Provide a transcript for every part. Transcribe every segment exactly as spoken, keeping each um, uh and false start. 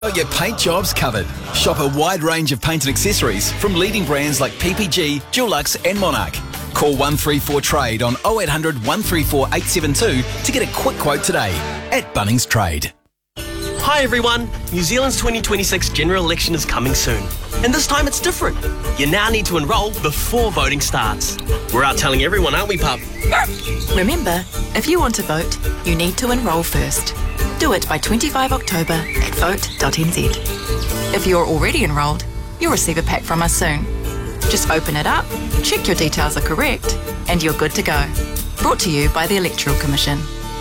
Got your paint jobs covered. Shop a wide range of paint and accessories from leading brands like P P G, Dulux and Monarch. Call one three four trade on oh eight hundred, one three four, eight seven two to get a quick quote today at Bunnings Trade. Hi everyone, New Zealand's twenty twenty-six general election is coming soon. And this time it's different. You now need to enrol before voting starts. We're out telling everyone, aren't we, pup? Remember, if you want to vote, you need to enrol first. Do it by twenty-fifth of October at vote dot n z. If you're already enrolled, you'll receive a pack from us soon. Just open it up, check your details are correct, and you're good to go. Brought to you by the Electoral Commission.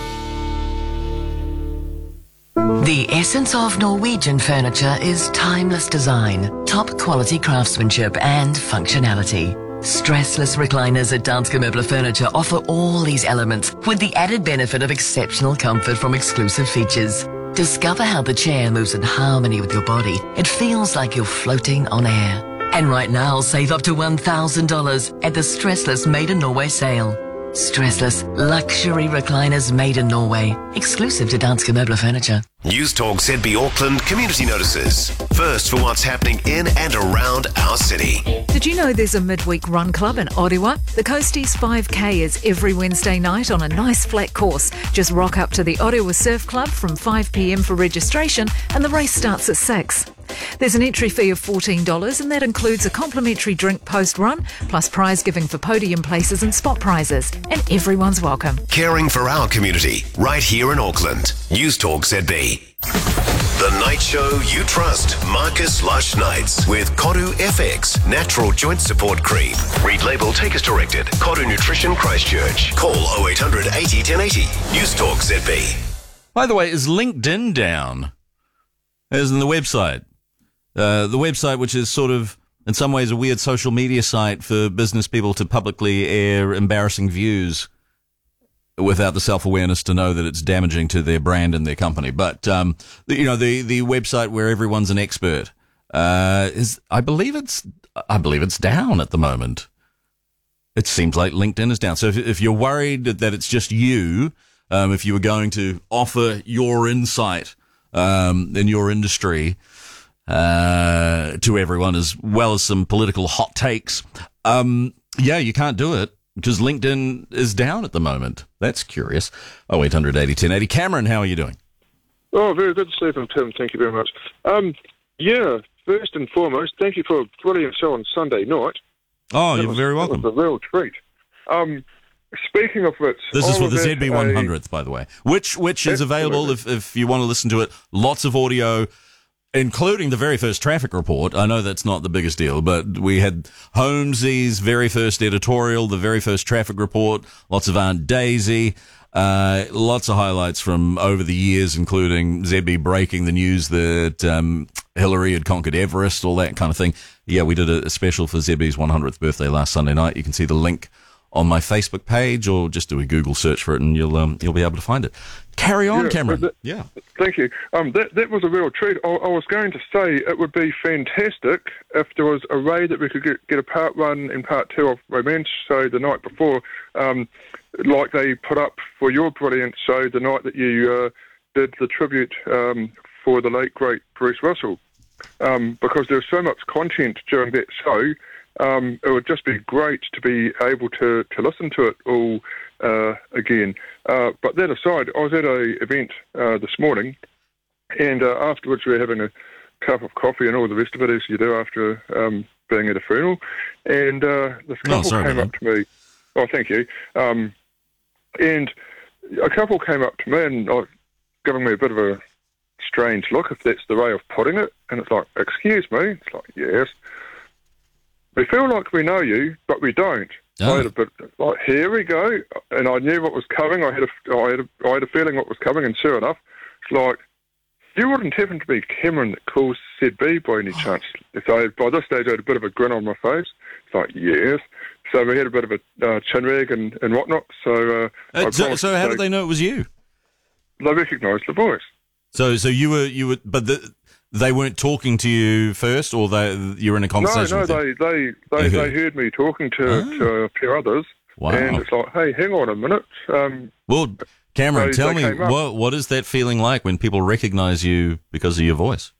The essence of Norwegian furniture is timeless design, top quality craftsmanship and functionality. Stressless recliners at Danske Møbler Furniture offer all these elements with the added benefit of exceptional comfort from exclusive features. Discover how the chair moves in harmony with your body. It feels like you're floating on air. And right now, save up to one thousand dollars at the Stressless Made in Norway sale. Stressless luxury recliners made in Norway, exclusive to Danske Møbler Furniture. News Talk Z B Auckland community notices. First for what's happening in and around our city. Did you know there's a midweek run club in Orewa? The Coasties five K is every Wednesday night on a nice flat course. Just rock up to the Orewa Surf Club from five p m for registration and the race starts at six. There's an entry fee of fourteen dollars and that includes a complimentary drink post-run, plus prize giving for podium places and spot prizes. And everyone's welcome. Caring for our community, right here in Auckland. News Talk Z B. The night show you trust. Marcus Lush Nights with Koru F X Natural Joint Support Cream. Read label, take as directed. Koru Nutrition Christchurch. Call oh eight hundred, eighty, ten eighty. News Talk Z B. By the way, is LinkedIn down? As in the website. Uh, the website, which is sort of, in some ways, a weird social media site for business people to publicly air embarrassing views without the self-awareness to know that it's damaging to their brand and their company. But, um, the, you know, the, the website where everyone's an expert, uh, is, I believe it's, I believe it's down at the moment. It seems like LinkedIn is down. So if, if you're worried that it's just you, um, if you were going to offer your insight, um, in your industry, uh, to everyone, as well as some political hot takes, um, yeah, you can't do it. Because LinkedIn is down at the moment. That's curious. Oh, eight hundred, eighty, ten eighty. Cameron, how are you doing? Oh, very good, Stephen. Tim, thank you very much. Um, yeah, first and foremost, thank you for a brilliant show on Sunday night. Oh, that you're was, very welcome. It was a real treat. Um, speaking of which... This is for the Z B a, one hundredth, by the way, which which is absolutely. available if, if you want to listen to it. Lots of audio, including the very first traffic report. I know that's not the biggest deal, but we had Holmesy's very first editorial, the very first traffic report, lots of Aunt Daisy, uh, lots of highlights from over the years, including Z B breaking the news that um, Hillary had conquered Everest, all that kind of thing. Yeah, we did a special for Z B's one hundredth birthday last Sunday night. You can see the link on my Facebook page, or just do a Google search for it, and you'll um, you'll be able to find it. Carry on, yeah, Cameron. That, yeah. Thank you. Um, that that was a real treat. I, I was going to say it would be fantastic if there was a way that we could get, get a part one and part two of Romance Show the night before, um, like they put up for your brilliant show the night that you uh, did the tribute um, for the late, great Bruce Russell. Um, because there was so much content during that show, um, it would just be great to be able to, to listen to it all uh, again. Uh, but that aside, I was at a event uh, this morning, and uh, afterwards we were having a cup of coffee and all the rest of it, as you do after um, being at a funeral. And uh, this couple oh, came up to me. Oh, thank you. Um, and a couple came up to me and uh, giving me a bit of a strange look, if that's the way of putting it. And it's like, excuse me? It's like, yes. We feel like we know you, but we don't. Oh. I had a bit like, here we go, and I knew what was coming. I had a, I had a, I had a feeling what was coming, and sure enough, it's like, you wouldn't happen to be Cameron that calls Z B by any chance? So by this stage, I had a bit of a grin on my face. It's like, yes. So we had a bit of a uh, chin wag and, and whatnot. So, uh, uh, so, so how did they know it was you? They recognised the voice. So, so you were, you were, but the, they weren't talking to you first, or they, you were in a conversation No, no, with they, them? they, they, They they heard. heard me talking to, Oh. to a few others. Wow. And it's like, hey, hang on a minute. Um, Well, Cameron, they- tell they me, came up. what what is that feeling like when people recognise you because of your voice?